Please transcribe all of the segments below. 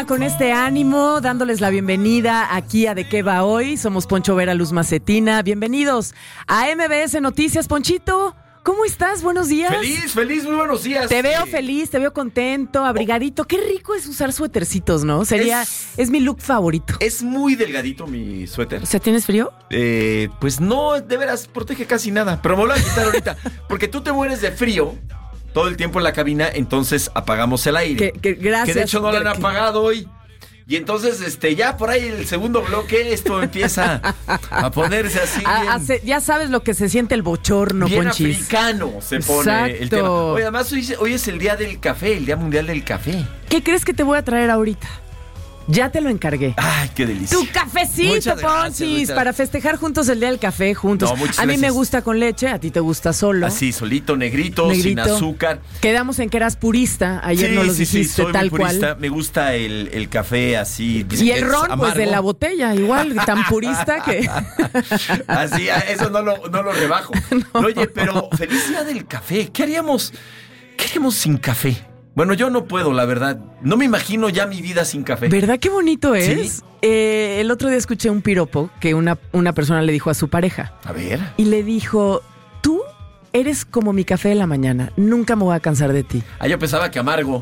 con este ánimo, dándoles la bienvenida aquí a De Qué Va Hoy. Somos Poncho Vera, Luz Macetina. Bienvenidos a MBS Noticias. Ponchito, ¿cómo estás? Buenos días. Feliz, muy buenos días. Te veo feliz, te veo contento, abrigadito. Qué rico es usar suétercitos, ¿no? Es mi look favorito. Es muy delgadito mi suéter. O sea, ¿tienes frío? Pues no, de veras, protege casi nada. Pero me lo voy a quitar ahorita, porque tú te mueres de frío todo el tiempo en la cabina, entonces apagamos el aire. Gracias. Que de hecho no lo han apagado hoy. Y entonces, ya por ahí el segundo bloque, esto empieza a ponerse así bien, ya sabes lo que se siente el bochorno, bien Ponchis. africano se pone. Exacto. El tema. Oye, además hoy es el día del café, el Día Mundial del Café. ¿Qué crees que te voy a traer ahorita? Ya te lo encargué. Ay, qué delicia. Tu cafecito, Ponchis, para festejar juntos el día del café, juntos. No, muchas a mí gracias. me gusta con leche, a ti te gusta solo. Así, solito, negrito, sin azúcar. Quedamos en que eras purista, ayer no lo dijiste, soy tal muy purista. Cual. Me gusta el café así. Y el ron, amargo. pues de la botella, igual, tan purista que... Así, eso no lo rebajo. No. Oye, pero feliz día del café. ¿Qué haríamos sin café? Bueno, yo no puedo, la verdad. No me imagino ya mi vida sin café. ¿Verdad qué bonito es? ¿Sí? El otro día escuché un piropo que una persona le dijo a su pareja. A ver. Y le dijo, tú eres como mi café de la mañana. Nunca me voy a cansar de ti. Ah, yo pensaba que amargo.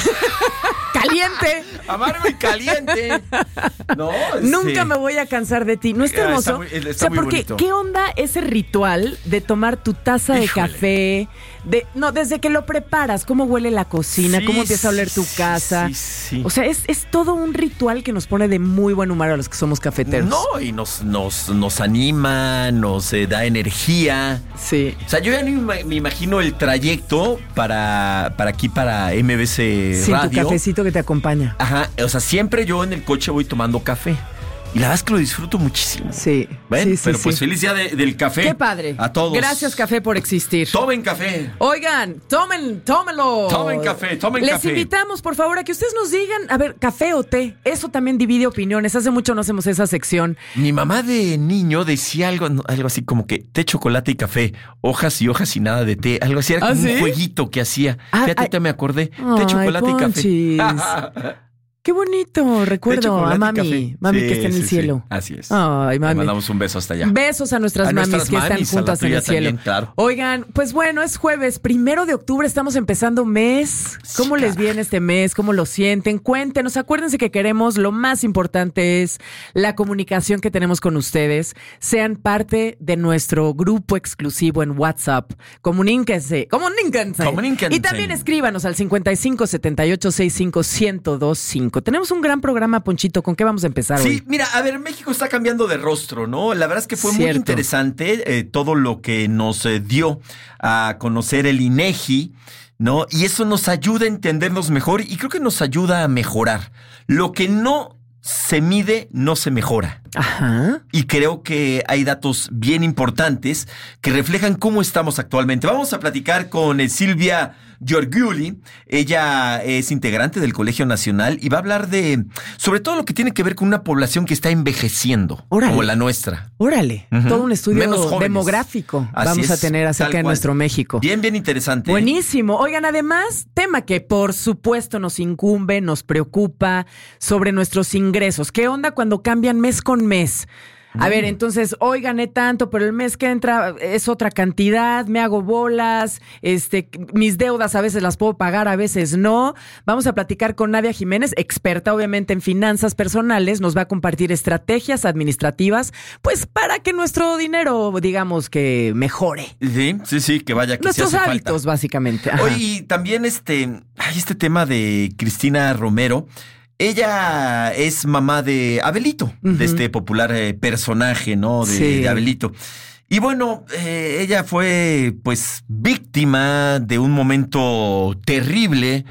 ¡Caliente! Amargo y caliente. No, Nunca me voy a cansar de ti. ¿No está hermoso? Está muy porque bonito. ¿qué onda ese ritual de tomar tu taza de café? Desde que lo preparas, cómo huele la cocina, cómo empieza a oler tu casa. Sí. O sea, es todo un ritual que nos pone de muy buen humor a los que somos cafeteros. No, y nos anima, nos da energía. Sí. O sea, yo ya no me imagino el trayecto para aquí, para MBC Sí, Radio. tu cafecito que te acompaña. Ajá, o sea, siempre yo en el coche voy tomando café. Y la verdad es que lo disfruto muchísimo. Sí. ¿Ven? Sí, Pero pues sí. feliz día del café. Qué padre. A todos. Gracias, café, por existir. Tomen café. Oigan, tómenlo. Tomen café. Les invitamos, por favor, a que ustedes nos digan, a ver, café o té. Eso también divide opiniones. Hace mucho no hacemos esa sección. Mi mamá de niño decía algo así como que té, chocolate y café, hojas y nada de té. Algo así, era como un jueguito que hacía. Fíjate, te me acordé. Té, chocolate y café. Qué bonito, recuerdo a mami. Mami que está en el cielo. Sí. Así es. Ay, mami. Le mandamos un beso hasta allá. Besos a nuestras mamis que están juntas en el cielo. También, claro. Oigan, pues bueno, es jueves, 1 de octubre, estamos empezando mes. ¿Cómo les viene este mes? ¿Cómo lo sienten? Cuéntenos, acuérdense que queremos, lo más importante es la comunicación que tenemos con ustedes. Sean parte de nuestro grupo exclusivo en WhatsApp. Comuníquense. Y también escríbanos al 55 78 65 1025. Tenemos un gran programa, Ponchito. ¿Con qué vamos a empezar hoy? Sí, mira, a ver, México está cambiando de rostro, ¿no? La verdad es que fue muy interesante todo lo que nos dio a conocer el INEGI, ¿no? Y eso nos ayuda a entendernos mejor y creo que nos ayuda a mejorar. Lo que no se mide, no se mejora. Ajá. Y creo que hay datos bien importantes que reflejan cómo estamos actualmente. Vamos a platicar con Silvia Giorgiuli. Ella es integrante del Colegio Nacional y va a hablar sobre todo lo que tiene que ver con una población que está envejeciendo, como la nuestra. Órale, todo un estudio demográfico vamos a tener acerca de nuestro México. Bien interesante. Buenísimo. Oigan, además, tema que por supuesto nos incumbe, nos preocupa, sobre nuestros ingresos. ¿Qué onda cuando cambian mes con mes? A ver, entonces, hoy gané tanto, pero el mes que entra es otra cantidad, me hago bolas, mis deudas a veces las puedo pagar, a veces no. Vamos a platicar con Nadia Jiménez, experta obviamente en finanzas personales, nos va a compartir estrategias administrativas, pues para que nuestro dinero, digamos que mejore. Sí, que vaya, que nuestros sí hace hábitos, falta. Básicamente. Ajá. Oye, y también este tema de Cristina Romero. Ella es mamá de Abelito, de este popular personaje, ¿no? De Abelito. Y bueno, ella fue, pues, víctima de un momento terrible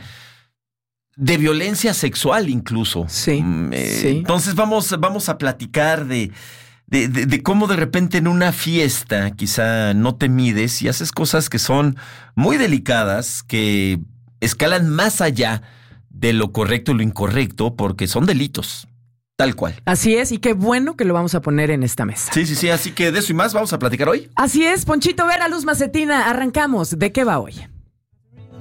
de violencia sexual incluso. Sí. Entonces vamos a platicar de cómo de repente en una fiesta quizá no te mides y haces cosas que son muy delicadas, que escalan más allá de lo correcto y lo incorrecto, porque son delitos, tal cual. Así es, y qué bueno que lo vamos a poner en esta mesa. Sí, así que de eso y más vamos a platicar hoy. Así es, Ponchito Vera, Luz Macetina, arrancamos. ¿De qué va hoy?